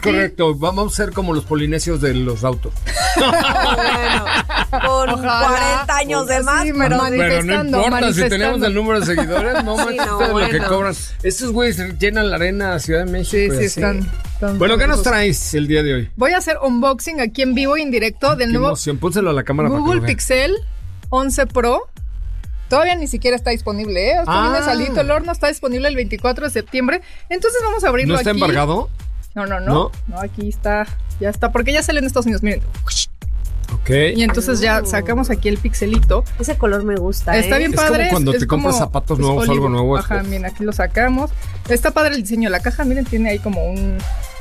Correcto, vamos a ser como los polinesios de los autos. Bueno, con Ojalá. 40 años de más, Sí, pero Pero no importa, si tenemos el número de seguidores, no manches no, ustedes lo que bueno. cobran. Estos güeyes llenan la arena Ciudad de México. Sí, y sí, así. están Bueno, ¿qué nos famosos. traes el día de hoy? Voy a hacer unboxing aquí en vivo y en directo del Qué nuevo emoción, pónselo a la cámara para que Google lo vean. Pixel 11 Pro. Todavía ni siquiera está disponible, ¿eh? Esto viene salito, el horno está disponible el 24 de septiembre. Entonces vamos a abrirlo ¿No está aquí. embargado? No. ¿No? No, aquí está. Ya está, porque ya sale en Estados Unidos, miren. Ok. Y entonces ya sacamos aquí el pixelito. ese color me gusta. Está bien Es como padre. cuando te compras zapatos nuevos o algo nuevo. Ajá, miren, aquí lo sacamos. Está padre el diseño de la caja, miren, tiene ahí como un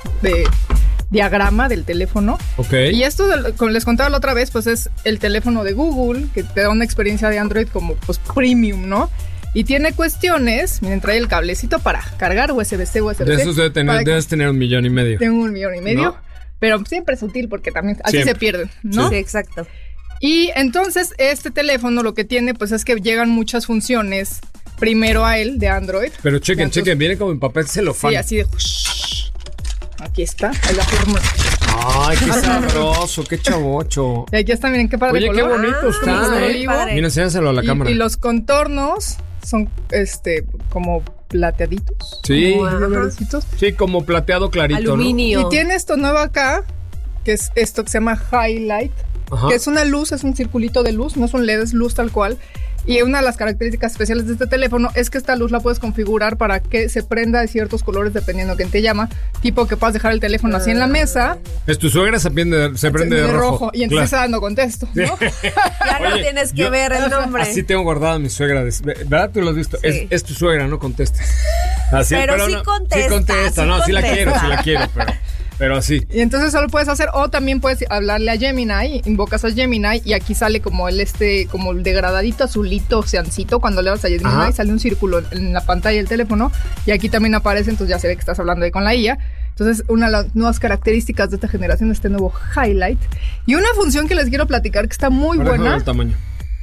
diagrama del teléfono. Ok. Y esto, como les contaba la otra vez, pues es el teléfono de Google, que te da una experiencia de Android como pues premium, ¿no? Y tiene cuestiones, miren, trae el cablecito para cargar USB-C, USB-C. De esos debes tener 1,5 millones. Tengo 1,5 millones. ¿No? Pero siempre es útil porque también así Siempre. se pierden, ¿no? Sí, exacto. Y entonces este teléfono lo que tiene pues es que llegan muchas funciones primero a él de Android. Pero chequen, Entonces, viene como en papel celofán. Sí, así de... Aquí está, ahí la fórmula. Ay, qué sabroso, qué chavocho. Y aquí está, miren qué padre Oye, qué color. bonito Ah, está, está ¿eh? olivo. padre. Mira, enséñaselo a la cámara. Y los contornos son como plateaditos. Sí. Como Ajá. verdecitos. Sí, como plateado clarito, Aluminio. Y tiene esto nuevo acá, que es esto que se llama Highlight, ¿no? Ajá. que es una luz, es un circulito de luz, no es un LED, es luz tal cual. Y una de las características especiales de este teléfono es que esta luz la puedes configurar para que se prenda de ciertos colores dependiendo de quién te llama. Tipo que puedas dejar el teléfono así en la mesa. Es tu suegra se prende de rojo. Y entonces Claro. no contesto, ¿no? Ya no Oye, tienes que yo- ver el nombre. Así tengo guardada a mi suegra. ¿Verdad? Tú lo has visto. Sí. Es tu suegra, no contestes. Así, Pero sí no, contesta, Sí contesta, sí no, sí la contesta. quiero, pero así. Y entonces solo puedes hacer, o también puedes hablarle a Gemini, invocas a Gemini y aquí sale como como el degradadito azulito, seancito, cuando le das a Gemini Ajá. sale un círculo en la pantalla del teléfono y aquí también aparece, entonces ya se ve que estás hablando ahí con la IA. Entonces, una de las nuevas características de esta generación es este nuevo Highlight. Y una función que les quiero platicar que está muy Ahora déjame ver buena, el tamaño.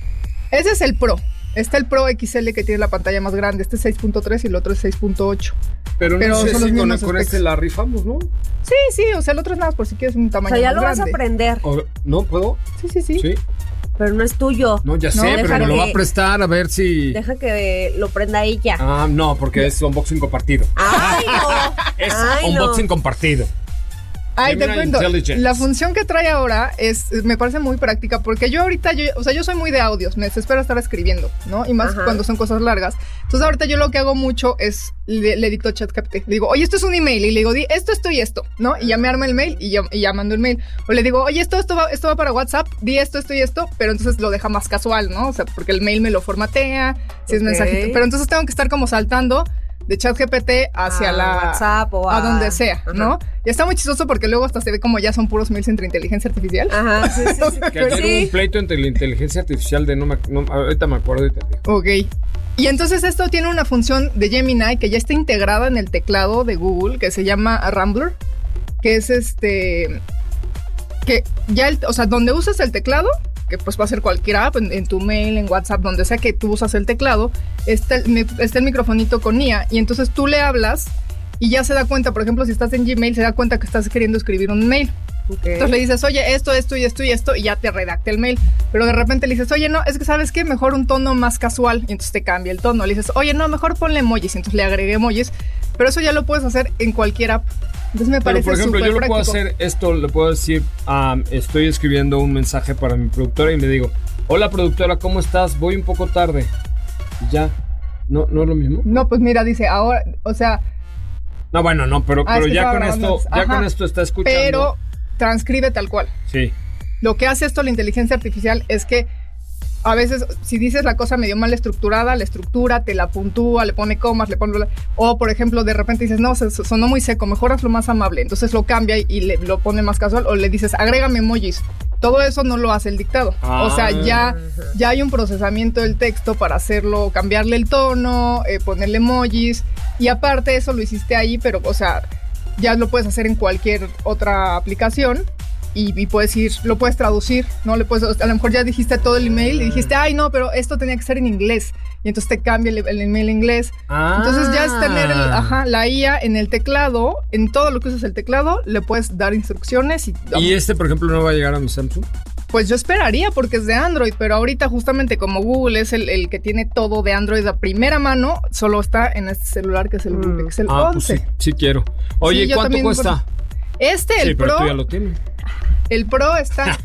ese es el Pro. Está el Pro XL que tiene la pantalla más grande, este es 6.3 y el otro es 6.8. Pero Pero no sé son los si con mismos este specs. la rifamos, ¿no? Sí, o sea, el otro es nada más por si quieres un O tamaño sea, ya más lo vas a grande. aprender, ¿No puedo? Sí. Sí. pero no es tuyo. No, ya No, sé, pero deja me lo que- va a prestar a ver si... Deja que lo prenda ella. Ah, no, porque es unboxing compartido. ¡Ay, no! Es Ay, no. unboxing compartido. Ay, te Gemini cuento. Intelligence. La función que trae ahora me parece muy práctica porque yo ahorita, yo soy muy de audios, me desespero estar escribiendo, ¿no? Y más Ajá. cuando son cosas largas. Entonces ahorita yo lo que hago mucho es le edito ChatGPT. Le digo, oye, esto es un email y le digo, di esto y esto, ¿no? Y ya me arma el mail y ya mando el mail. O le digo, oye, esto va para WhatsApp, di esto y esto, pero entonces lo deja más casual, ¿no? O sea, porque el mail me lo formatea, si es Ok. mensajito. Pero entonces tengo que estar como saltando de ChatGPT hacia WhatsApp o a donde sea, ¿no? Y está muy chistoso porque luego hasta se ve como ya son puros mails entre inteligencia artificial. Ajá, sí. Que ayer hubo un pleito entre la inteligencia artificial de ahorita me acuerdo y te digo. Ok. Y entonces esto tiene una función de Gemini que ya está integrada en el teclado de Google que se llama Rambler, que es que ya, o sea, donde usas el teclado, que pues va a ser cualquier app, en tu mail, en WhatsApp, donde sea que tú usas el teclado, está el microfonito con IA y entonces tú le hablas y ya se da cuenta, por ejemplo, si estás en Gmail, se da cuenta que estás queriendo escribir un mail. Okay. Entonces le dices, oye, esto y ya te redacta el mail. Pero de repente le dices, oye, no, es que ¿sabes qué? Mejor un tono más casual. Y entonces te cambia el tono. Le dices, oye, no, mejor ponle emojis. Y entonces le agregué emojis. Pero eso ya lo puedes hacer en cualquier app. Entonces me Pero parece por ejemplo, súper yo lo puedo práctico. hacer esto, le puedo decir, estoy escribiendo un mensaje para mi productora y le digo, hola productora, ¿cómo estás? Voy un poco tarde. Y ya, ¿no es lo mismo? No, pues mira, dice, ahora, o sea, No, bueno, no, pero es que ya estaba con grabando esto, antes. Ajá. con esto está escuchando. pero transcribe tal cual. Sí. Lo que hace esto la inteligencia artificial es que a veces, si dices la cosa medio mal estructurada, la estructura, te la puntúa, le pone comas, o por ejemplo, de repente dices, no, sonó muy seco, mejor hazlo más amable. Entonces lo cambia y lo pone más casual, o le dices, agrégame emojis. Todo eso no lo hace el dictado. O sea, ya hay un procesamiento del texto para hacerlo, cambiarle el tono, ponerle emojis. Y aparte eso lo hiciste ahí, pero, o sea, ya lo puedes hacer en cualquier otra aplicación. Y puedes lo puedes traducir, ¿no? A lo mejor ya dijiste todo el email y dijiste, ay, no, pero esto tenía que ser en inglés. Y y entonces te cambia el email inglés. Entonces ya es tener la IA en el teclado, en todo lo que usas el teclado, le puedes dar instrucciones. ¿Y por ejemplo, no va a llegar a mi Samsung? Pues yo esperaría porque es de Android, pero ahorita justamente como Google es el que tiene todo de Android a primera mano, solo está en este celular que es el Google Pixel 11. Pues sí quiero. Oye, sí, ¿cuánto cuesta? El pero Pro... tú ya lo tienes. El Pro está...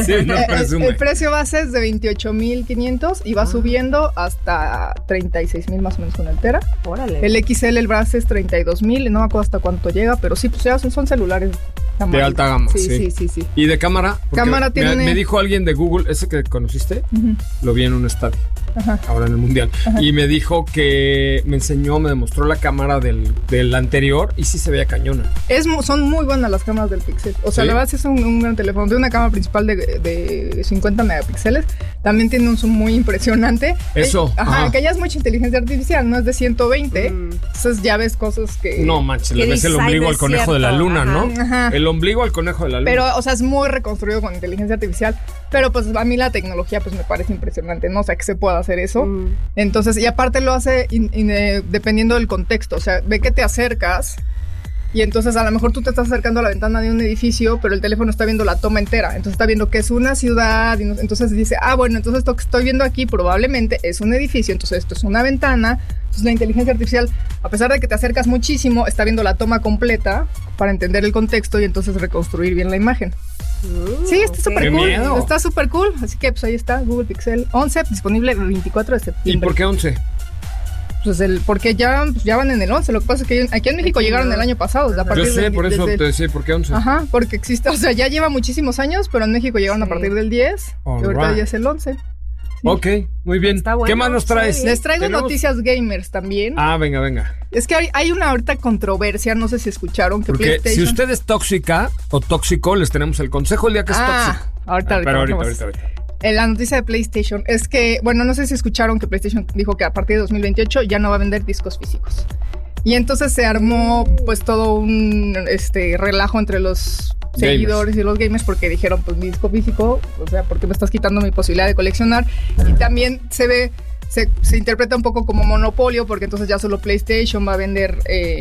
el precio base es de 28,500 y va subiendo hasta 36,000 más o menos con el Tera. Órale. El XL, el base es 32,000, no me acuerdo hasta cuánto llega, pero sí, pues ya son celulares de alta gama. Sí. ¿Y de cámara? Porque cámara tiene... me dijo alguien de Google, ese que conociste, lo vi en un estadio. Ahora en el Mundial. Y me dijo que me demostró la cámara del anterior y sí se veía cañona. Son muy buenas las cámaras del Pixel. O sea, la verdad es un gran teléfono. Tiene una cámara principal de 50 megapíxeles. También tiene un zoom muy impresionante. Eso. Que ya es mucha inteligencia artificial, no es de 120. Entonces ya ves cosas que... No manches, le ves el ombligo al conejo de la luna, ¿no? El ombligo al conejo de la luna. Pero, o sea, es muy reconstruido con inteligencia artificial. Pero pues a mí la tecnología pues me parece impresionante, ¿no? O sea, que se pueda hacer eso. Entonces, y aparte lo hace dependiendo del contexto. O sea, ve que te acercas y entonces a lo mejor tú te estás acercando a la ventana de un edificio, pero el teléfono está viendo la toma entera. Entonces está viendo que es una ciudad. Entonces dice, bueno, entonces esto que estoy viendo aquí probablemente es un edificio. Entonces esto es una ventana. Entonces la inteligencia artificial, a pesar de que te acercas muchísimo, está viendo la toma completa para entender el contexto y entonces reconstruir bien la imagen. Sí, está súper cool. Está súper cool. Así que pues ahí está, Google Pixel 11, disponible el 24 de septiembre. ¿Y por qué 11? Pues porque ya van en el 11. Lo que pasa es que aquí en México llegaron el año pasado. Yo sé, por eso te decía, ¿por qué 11? Porque existe, o sea, ya lleva muchísimos años, pero en México llegaron a partir del 10. Y ahorita ya es el 11. Sí. Ok, muy bien. Bueno, ¿qué más nos traes? Les traigo noticias gamers también. Venga. Es que hay una ahorita controversia, no sé si escucharon que porque PlayStation... si usted es tóxica o tóxico, les tenemos el consejo el día que es tóxico. Ahorita. La noticia de PlayStation es que, bueno, no sé si escucharon que PlayStation dijo que a partir de 2028 ya no va a vender discos físicos. Y entonces se armó pues todo un relajo entre los seguidores y los gamers porque dijeron, pues mi disco físico, o sea, ¿por qué me estás quitando mi posibilidad de coleccionar? Y también se interpreta un poco como monopolio porque entonces ya solo PlayStation va a vender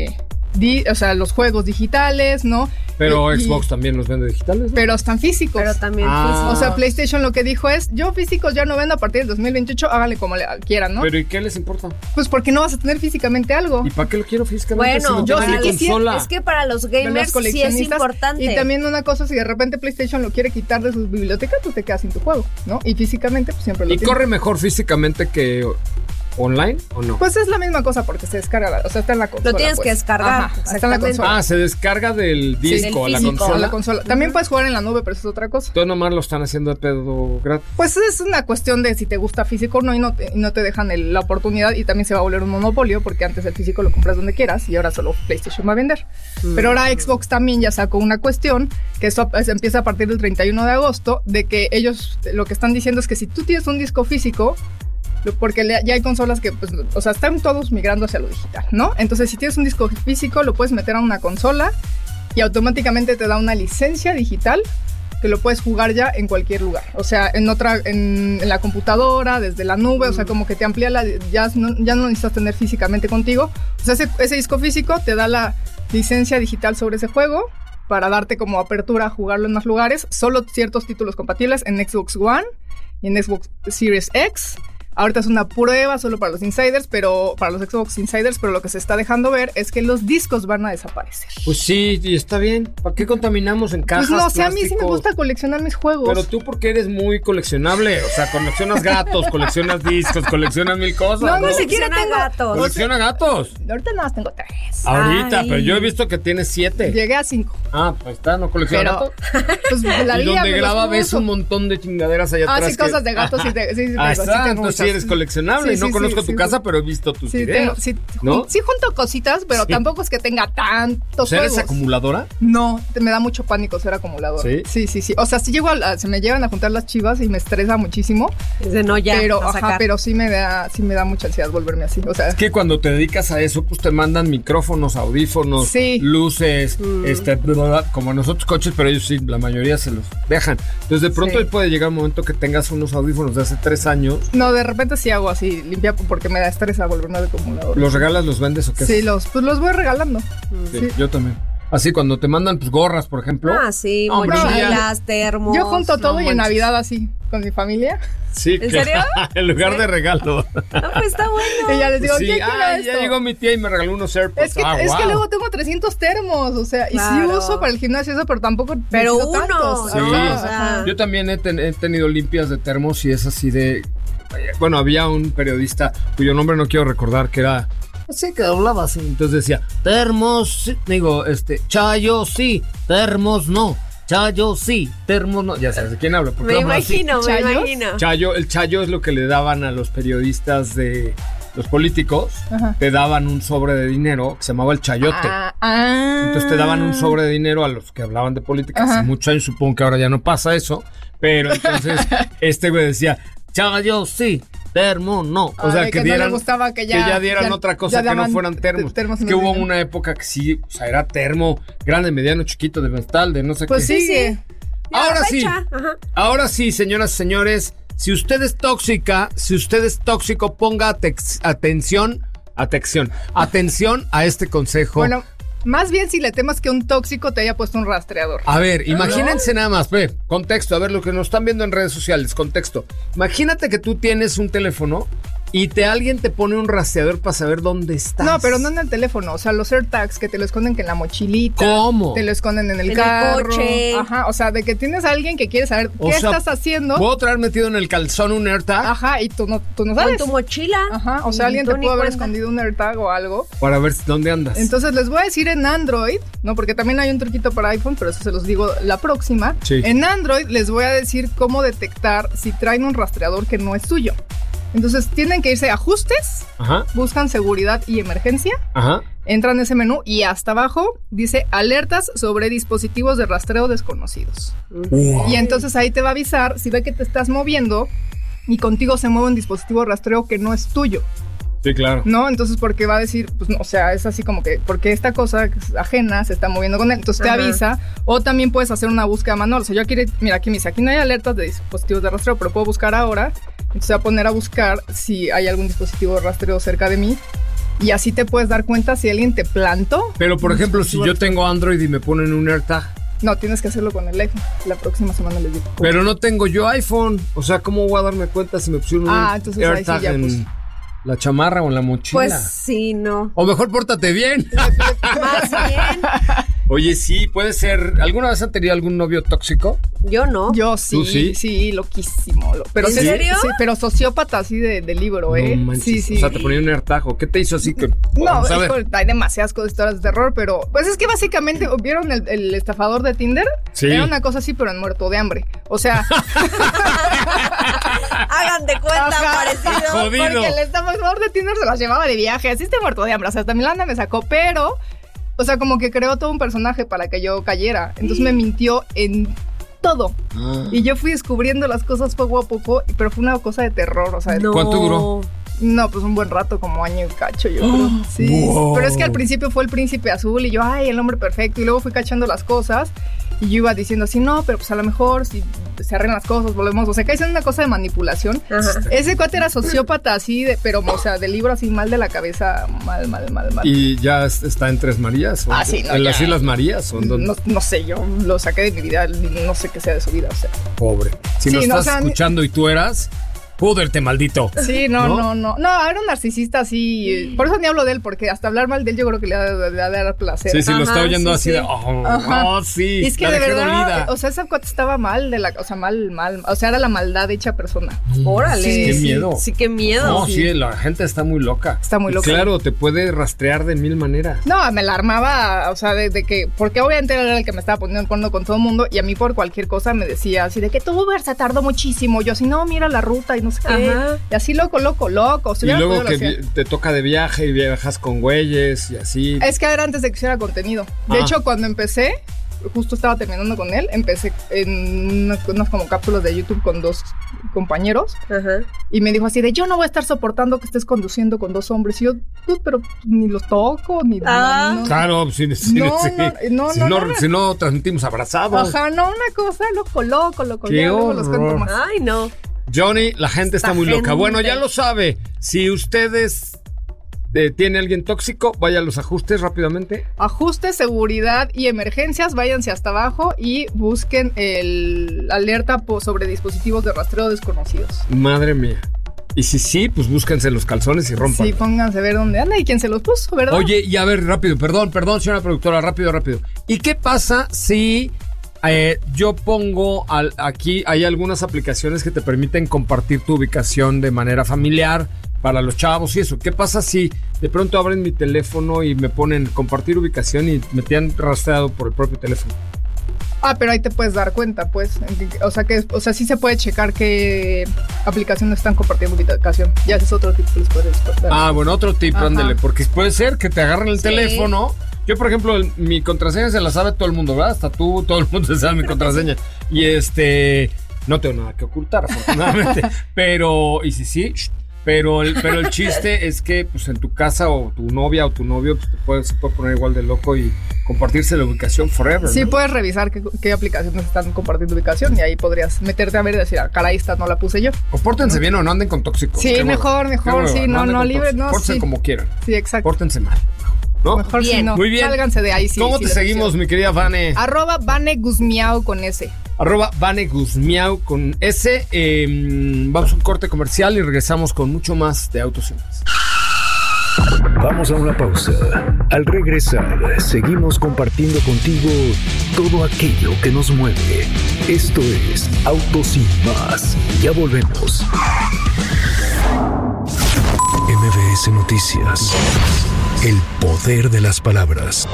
los juegos digitales, ¿no? Pero Xbox también los vende digitales, ¿no? Pero están físicos. Pero también físicos. O sea, PlayStation lo que dijo es, yo físicos ya no vendo a partir del 2028, háganle como quieran, ¿no? ¿Pero y qué les importa? Pues porque no vas a tener físicamente algo. ¿Y para qué lo quiero físicamente? Bueno, si no tengo mi consola? Es que para los gamers sí es importante. Y también una cosa, si de repente PlayStation lo quiere quitar de su biblioteca, tú te quedas sin tu juego, ¿no? Y físicamente, pues siempre lo tienes. ¿Y corre mejor físicamente que online o no? Pues es la misma cosa porque se descarga, o sea, está en la consola. Lo tienes que descargar. Está en la consola. Se descarga del disco a la consola. También puedes jugar en la nube, pero eso es otra cosa. Todos nomás lo están haciendo de pedo gratis. Pues es una cuestión de si te gusta físico o no, y no te dejan la oportunidad, y también se va a volver un monopolio porque antes el físico lo compras donde quieras y ahora solo PlayStation va a vender. Pero ahora Xbox también ya sacó una cuestión, que eso empieza a partir del 31 de agosto, de que ellos lo que están diciendo es que si tú tienes un disco físico, porque ya hay consolas que, pues, o sea, están todos migrando hacia lo digital, ¿no? Entonces, si tienes un disco físico, lo puedes meter a una consola y automáticamente te da una licencia digital que lo puedes jugar ya en cualquier lugar. O sea, en la computadora, desde la nube, o sea, como que te amplía ya no necesitas tener físicamente contigo. O sea, ese disco físico te da la licencia digital sobre ese juego para darte como apertura a jugarlo en más lugares. Solo ciertos títulos compatibles en Xbox One y en Xbox Series X. Ahorita es una prueba solo para los insiders, para los Xbox Insiders, pero lo que se está dejando ver es que los discos van a desaparecer. Pues sí, y está bien. ¿Para qué contaminamos en cajas? Pues no, o sea, a mí sí me gusta coleccionar mis juegos. Pero tú porque eres muy coleccionable, o sea, coleccionas gatos, coleccionas discos, coleccionas mil cosas. No, ni siquiera tengo gatos. ¿Colecciona gatos? Ahorita nada más tengo 3. Ahorita, pero yo he visto que tienes 7. Llegué a 5. Pues está, ¿no colecciona gatos? Pues la y donde graba ves un montón de chingaderas allá atrás. Sí, cosas de gatos. Sí, entonces sí eres coleccionable. No conozco tu casa, pero he visto tus videos. ¿No? Sí junto cositas, pero tampoco es que tenga tantos juegos. ¿Eres acumuladora? No, me da mucho pánico ser acumuladora. Sí. O sea, si se me llegan a juntar las chivas y me estresa muchísimo. Pero sí me da mucha ansiedad volverme así. O sea, es que cuando te dedicas a eso, pues te mandan micrófonos, audífonos, luces, como nosotros coches, pero ellos sí, la mayoría se los dejan. Entonces de pronto puede llegar un momento que tengas unos audífonos de hace 3 años. No, de repente repente sí hago así, limpia, porque me da estrés a volver un acumulador. ¿Los regalas, los vendes o qué? Sí, los voy regalando. Sí. Yo también. Así cuando te mandan pues gorras, por ejemplo. Ah, sí, mochilas, termos. Yo junto todo y en Navidad así, con mi familia. Sí, ¿En serio? En lugar de regalo. No, pues está bueno. Y ya les digo, ¿quién quiere esto? Ya llegó mi tía y me regaló unos AirPods. Es que luego tengo 300 termos, o sea, claro. Y sí uso para el gimnasio eso, pero tampoco pero uno. Tantos. Sí, o sea, yo también he tenido limpias de termos y es así de... Bueno, había un periodista cuyo nombre no quiero recordar, que era... Así que hablaba así. Entonces decía, termos, sí. Digo, Chayo sí, termos no. Chayo sí, termos no. Ya sabes de quién hablo. Me imagino. El chayo es lo que le daban a los periodistas de los políticos. Ajá. Te daban un sobre de dinero que se llamaba el chayote. Entonces te daban un sobre de dinero a los que hablaban de política. Hace muchos años, supongo que ahora ya no pasa eso. Pero entonces güey decía, Chayo sí, termo no. O sea, que dieran, no le gustaba que ya dieran otra cosa, que no fueran termos. Que hubo una época que sí, o sea, era termo grande, mediano, chiquito, de metal, de no sé qué. Pues sí. Ahora sí, señoras y señores, si usted es tóxica, si usted es tóxico, ponga atención a este consejo. Bueno, más bien si le temas que un tóxico te haya puesto un rastreador. A ver, imagínense nada más, contexto, a ver lo que nos están viendo en redes sociales, contexto. Imagínate que tú tienes un teléfono y alguien te pone un rastreador para saber dónde estás. No, pero no en el teléfono, o sea, los AirTags que te lo esconden que en la mochilita. ¿Cómo? Te lo esconden en el carro. El coche. Ajá, o sea, de que tienes a alguien que quiere saber qué estás haciendo. ¿Puedo traer metido en el calzón un AirTag? Ajá, y tú no sabes. Con tu mochila. Ajá, o sea, alguien te puede haber escondido un AirTag o algo. Para ver dónde andas. Entonces les voy a decir en Android, ¿no? Porque también hay un truquito para iPhone, pero eso se los digo la próxima. Sí. En Android les voy a decir cómo detectar si traen un rastreador que no es tuyo. Entonces tienen que irse a ajustes, buscan seguridad y emergencia, entran en ese menú y hasta abajo dice alertas sobre dispositivos de rastreo desconocidos. Wow. Y entonces ahí te va a avisar si ve que te estás moviendo y contigo se mueve un dispositivo de rastreo que no es tuyo. Sí, claro. No, entonces porque va a decir, pues no, o sea, es así como que, porque esta cosa ajena se está moviendo con él, entonces te avisa, o también puedes hacer una búsqueda manual. O sea, yo aquí, mira, aquí me dice, aquí no hay alertas de dispositivos de rastreo, pero puedo buscar ahora, entonces voy a poner a buscar si hay algún dispositivo de rastreo cerca de mí, y así te puedes dar cuenta si alguien te plantó. Pero, por ejemplo, si yo tengo Android y me ponen un AirTag. No, tienes que hacerlo con el iPhone. La próxima semana les digo. Pero no tengo yo iPhone, o sea, ¿cómo voy a darme cuenta si me pusieron un AirTag sí, en la chamarra o en la mochila? Pues sí, no. O mejor pórtate bien. Más bien. Oye, sí, puede ser. ¿Alguna vez han tenido algún novio tóxico? Yo no. Yo sí. ¿Tú sí? Sí, loquísimo. Pero ¿En serio? Sí, pero sociópata así de libro, ¿eh? No manches. Sí. O sea, te ponía un AirTag. ¿O qué te hizo así que? No, hay demasiadas historias de terror, pero pues es que básicamente, ¿vieron el estafador de Tinder? Sí. Era una cosa así, pero en muerto de hambre. O sea... Hagan de cuenta, parecido. Jodido. Porque el estafador de Tinder se las llevaba de viaje. Así está muerto de hambre. O sea, hasta Milanda me sacó, pero... O sea, como que creó todo un personaje para que yo cayera. Entonces me mintió en todo. Y yo fui descubriendo las cosas poco a poco, pero fue una cosa de terror. O sea, no. ¿Cuánto duró? No, pues un buen rato, como año y cacho, yo creo. Sí. Wow. Pero es que al principio fue el príncipe azul y yo, ay, el hombre perfecto. Y luego fui cachando las cosas y yo iba diciendo así, no, pero pues a lo mejor si se arreglan las cosas, volvemos. O sea, que es una cosa de manipulación. Ajá. Ese cuate era sociópata así, pero, o sea, del libro así mal de la cabeza, mal. ¿Y ya está en Tres Marías? Ah, sí, no. ¿En las Islas Marías? ¿O no sé, yo lo saqué de mi vida, no sé qué sea de su vida, o sea. Pobre. Si sí, nos estás escuchando y tú eras... Púderte, maldito. Sí, no, era un narcisista así. Por eso ni hablo de él, porque hasta hablar mal de él yo creo que le ha de dar placer. Sí, lo está oyendo así de... sí. Y es que de verdad, dolida. O sea, esa cuate estaba mal, mal. O sea, era la maldad hecha persona. Órale. Sí, qué miedo. Sí, qué miedo. No, sí, la gente está muy loca. Está muy loca. Claro, te puede rastrear de mil maneras. No, me la armaba, o sea, de que... Porque obviamente era el que me estaba poniendo el cuerno con todo el mundo y a mí por cualquier cosa me decía así de que tu Uber se tardó muchísimo. Yo así, no, mira la ruta y no sé qué. Ajá. Y así loco. Y luego que te toca de viaje y viajas con güeyes y así. Es que era antes de que hiciera contenido. De hecho, cuando empecé, justo estaba terminando con él, empecé en unas como cápsulas de YouTube con 2 compañeros. Ajá. Y me dijo así de, yo no voy a estar soportando que estés conduciendo con 2 hombres. Y yo, pero ni los toco, ni... No. Claro, si no transmitimos abrazados. Ajá, no, una cosa loco. Qué ya, horror. los cuento más. Ay, no. Johnny, la gente está muy loca. Bueno, ya lo sabe. Si ustedes tiene alguien tóxico, vaya a los ajustes rápidamente. Ajustes, seguridad y emergencias, váyanse hasta abajo y busquen el alerta sobre dispositivos de rastreo desconocidos. Madre mía. Y si sí, pues búsquense los calzones y rompan. Sí, pónganse a ver dónde anda y quién se los puso, ¿verdad? Oye, y a ver, rápido, perdón, señora productora, rápido. ¿Y qué pasa si yo pongo aquí, hay algunas aplicaciones que te permiten compartir tu ubicación de manera familiar para los chavos y eso? ¿Qué pasa si de pronto abren mi teléfono y me ponen compartir ubicación y me tienen rastreado por el propio teléfono? Pero ahí te puedes dar cuenta, pues. O sea, sí se puede checar qué aplicaciones están compartiendo ubicación. Ya ese es otro tip que les puedes dar. Bueno, otro tip, ándele. Porque puede ser que te agarren el teléfono. Yo, por ejemplo, mi contraseña se la sabe todo el mundo, ¿verdad? Hasta tú, todo el mundo se sabe mi contraseña. Y no tengo nada que ocultar, afortunadamente. Pero el chiste es que pues en tu casa o tu novia o tu novio pues, se puede poner igual de loco y compartirse la ubicación forever. Sí, ¿no? Puedes revisar qué aplicaciones están compartiendo ubicación y ahí podrías meterte a ver y decir, caray, esta no la puse yo. O pórtense bien o no anden con tóxicos. Sí, mejor, sí, no libre, no. Pórtense como quieran. Sí, exacto. Pórtense mal, ¿no? Mejor bien. Sí, no. Muy bien. Sálganse de ahí. Sí, ¿Cómo te seguimos, mi querida Vane? @VaneGuzmiao con S. @VaneGuzmiao con S. Vamos a un corte comercial y regresamos con mucho más de Autos y Más. Vamos a una pausa. Al regresar, seguimos compartiendo contigo todo aquello que nos mueve. Esto es Autos y Más. Ya volvemos. MBS Noticias. El poder de las palabras.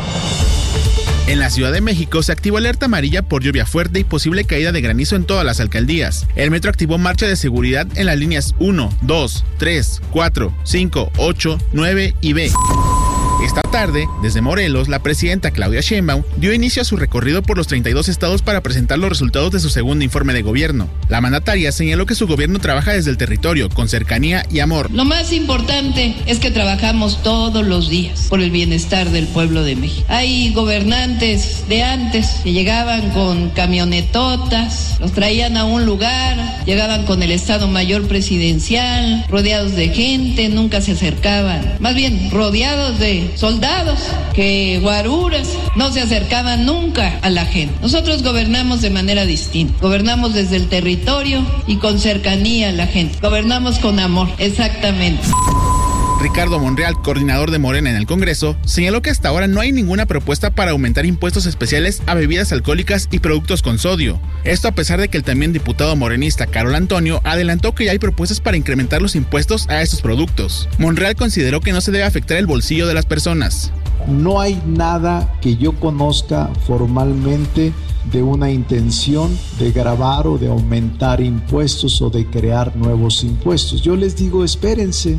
En la Ciudad de México se activó alerta amarilla por lluvia fuerte y posible caída de granizo en todas las alcaldías. El metro activó marcha de seguridad en las líneas 1, 2, 3, 4, 5, 8, 9 y B. Esta tarde, desde Morelos, la presidenta Claudia Sheinbaum dio inicio a su recorrido por los 32 estados para presentar los resultados de su segundo informe de gobierno. La mandataria señaló que su gobierno trabaja desde el territorio, con cercanía y amor. Lo más importante es que trabajamos todos los días por el bienestar del pueblo de México. Hay gobernantes de antes que llegaban con camionetotas, los traían a un lugar, llegaban con el Estado Mayor Presidencial, rodeados de gente, nunca se acercaban. Más bien, rodeados de soldados que guaruras no se acercaban nunca a la gente. Nosotros gobernamos de manera distinta. Gobernamos desde el territorio y con cercanía a la gente. Gobernamos con amor, exactamente. Ricardo Monreal, coordinador de Morena en el Congreso, señaló que hasta ahora no hay ninguna propuesta para aumentar impuestos especiales a bebidas alcohólicas y productos con sodio. Esto a pesar de que el también diputado morenista Carol Antonio adelantó que ya hay propuestas para incrementar los impuestos a estos productos. Monreal consideró que no se debe afectar el bolsillo de las personas. No hay nada que yo conozca formalmente de una intención de gravar o de aumentar impuestos o de crear nuevos impuestos. Yo les digo, espérense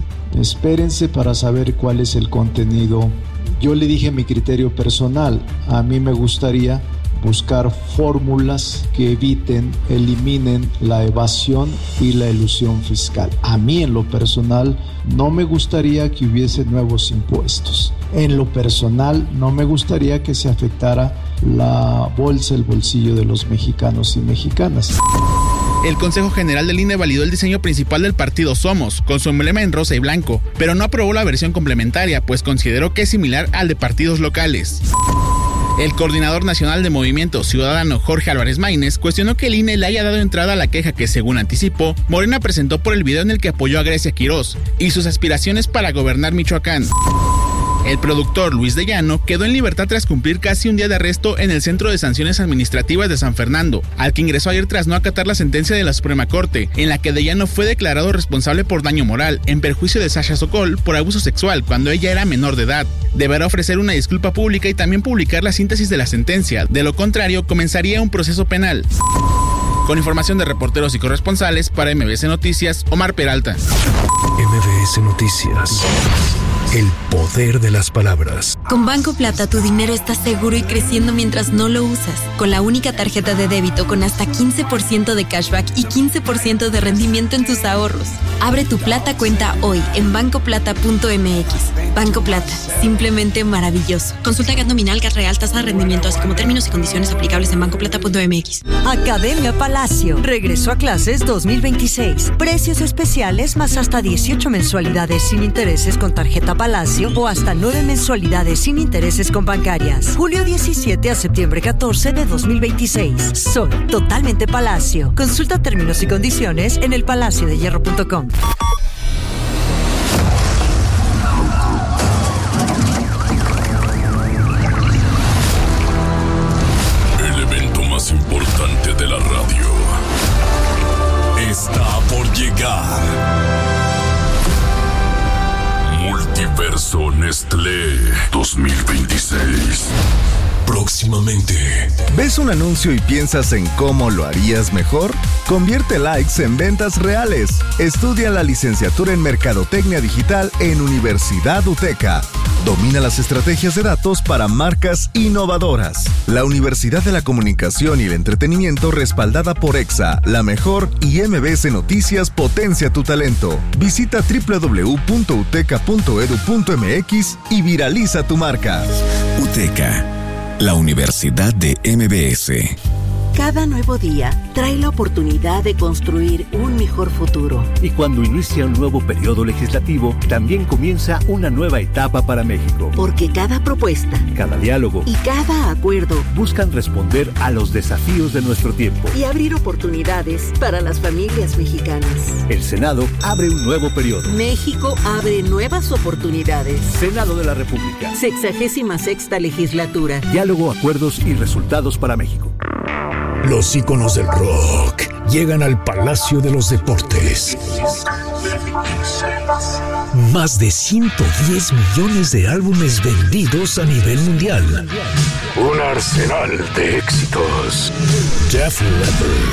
para saber cuál es el contenido. Yo le dije mi criterio personal, a mí me gustaría buscar fórmulas que eliminen la evasión y la elusión fiscal. A mí en lo personal no me gustaría que hubiese nuevos impuestos. En lo personal no me gustaría que se afectara la bolsa, el bolsillo de los mexicanos y mexicanas. El Consejo General del INE validó el diseño principal del partido Somos, con su emblema en rosa y blanco, pero no aprobó la versión complementaria, pues consideró que es similar al de partidos locales. El coordinador nacional de Movimiento Ciudadano, Jorge Álvarez Maínez, cuestionó que el INE le haya dado entrada a la queja que, según anticipó, Morena presentó por el video en el que apoyó a Grecia Quirós y sus aspiraciones para gobernar Michoacán. El productor Luis de Llano quedó en libertad tras cumplir casi un día de arresto en el Centro de Sanciones Administrativas de San Fernando, al que ingresó ayer tras no acatar la sentencia de la Suprema Corte, en la que de Llano fue declarado responsable por daño moral, en perjuicio de Sasha Sokol por abuso sexual cuando ella era menor de edad. Deberá ofrecer una disculpa pública y también publicar la síntesis de la sentencia, de lo contrario comenzaría un proceso penal. Con información de reporteros y corresponsales, para MBS Noticias, Omar Peralta. MBS Noticias. El poder de las palabras. Con Banco Plata tu dinero está seguro y creciendo mientras no lo usas. Con la única tarjeta de débito con hasta 15% de cashback y 15% de rendimiento en tus ahorros. Abre tu Plata cuenta hoy en bancoplata.mx. Banco Plata, simplemente maravilloso. Consulta GAT nominal, GAT real, tasa de rendimiento, así como términos y condiciones aplicables en bancoplata.mx. Academia Palacio. Regreso a clases 2026. Precios especiales más hasta 18 mensualidades sin intereses con tarjeta Palacio o hasta 9 mensualidades sin intereses con bancarias. Julio 17 a septiembre 14 de 2026. Soy totalmente Palacio. Consulta términos y condiciones en elpalaciodehierro.com. El evento más importante de la radio está por llegar. Multiverso Nestlé 2026. Próximamente. ¿Ves un anuncio y piensas en cómo lo harías mejor? Convierte likes en ventas reales. Estudia la licenciatura en Mercadotecnia Digital en Universidad UTECA. Domina las estrategias de datos para marcas innovadoras. La Universidad de la Comunicación y el Entretenimiento respaldada por EXA, La Mejor y MBS Noticias potencia tu talento. Visita www.uteca.edu.mx y viraliza tu marca. UTECA, la Universidad de MBS. Cada nuevo día trae la oportunidad de construir un mejor futuro. Y cuando inicia un nuevo periodo legislativo, también comienza una nueva etapa para México. Porque cada propuesta, cada diálogo y cada acuerdo buscan responder a los desafíos de nuestro tiempo y abrir oportunidades para las familias mexicanas. El Senado abre un nuevo periodo. México abre nuevas oportunidades. Senado de la República. 66ª legislatura. Diálogo, acuerdos y resultados para México. Los íconos del rock llegan al Palacio de los Deportes. Más de 110 millones de álbumes vendidos a nivel mundial. Un arsenal de éxitos. Def Leppard,